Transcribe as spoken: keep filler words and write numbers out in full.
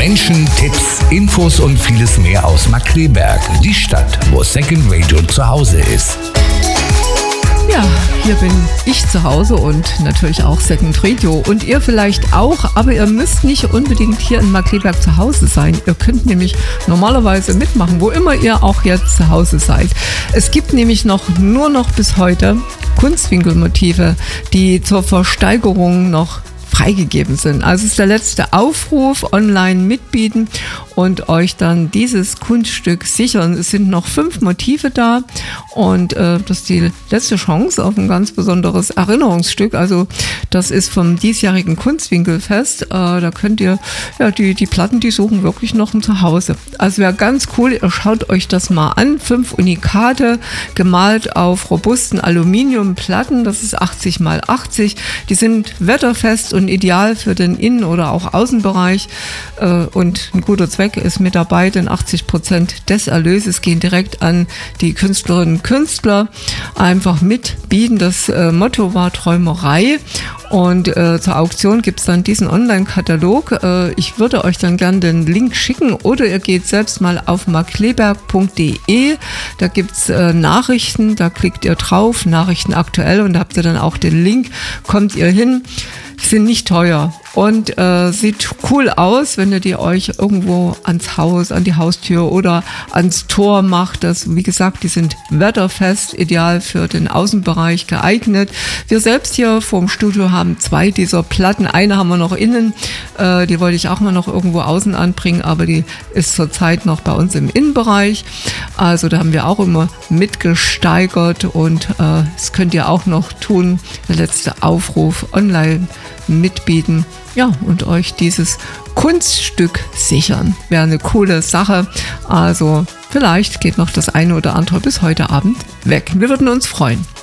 Menschen, Tipps, Infos und vieles mehr aus Markkleeberg, die Stadt, wo Second Radio zu Hause ist. Ja, hier bin ich zu Hause und natürlich auch Second Radio und ihr vielleicht auch, aber ihr müsst nicht unbedingt hier in Markkleeberg zu Hause sein. Ihr könnt nämlich normalerweise mitmachen, wo immer ihr auch jetzt zu Hause seid. Es gibt nämlich noch nur noch bis heute Kunstwinkelmotive, die zur Versteigerung noch freigegeben sind. Also es ist der letzte Aufruf, online mitbieten und euch dann dieses Kunststück sichern. Es sind noch fünf Motive da und äh, das ist die letzte Chance auf ein ganz besonderes Erinnerungsstück. Also das ist vom diesjährigen Kunstwinkelfest. Äh, da könnt ihr, ja, die, die Platten, die suchen wirklich noch ein Zuhause. Also wäre ganz cool, ihr schaut euch das mal an. Fünf Unikate, gemalt auf robusten Aluminiumplatten. Das ist achtzig mal achtzig. Die sind wetterfest und ideal für den Innen- oder auch Außenbereich. Äh, und ein guter Zweck ist mit dabei, denn achtzig Prozent des Erlöses gehen direkt an die Künstlerinnen und Künstler. Einfach mitbieten. Das äh, Motto war Träumerei. Und äh, zur Auktion gibt es dann diesen Online-Katalog. Äh, ich würde euch dann gerne den Link schicken oder ihr geht selbst mal auf markkleeberg punkt de. Da gibt es äh, Nachrichten, da klickt ihr drauf, Nachrichten aktuell und da habt ihr dann auch den Link, kommt ihr hin. Die sind nicht teuer und äh, sieht cool aus, wenn ihr die euch irgendwo ans Haus, an die Haustür oder ans Tor macht. Das, wie gesagt, die sind wetterfest, ideal für den Außenbereich geeignet. Wir selbst hier vorm Studio haben zwei dieser Platten. Eine haben wir noch innen, äh, die wollte ich auch mal noch irgendwo außen anbringen, aber die ist zurzeit noch bei uns im Innenbereich. Also da haben wir auch immer mitgesteigert und äh, das könnt ihr auch noch tun. Der letzte Aufruf online mitbieten, ja, und euch dieses Kunststück sichern. Wäre eine coole Sache. Also vielleicht geht noch das eine oder andere bis heute Abend weg. Wir würden uns freuen.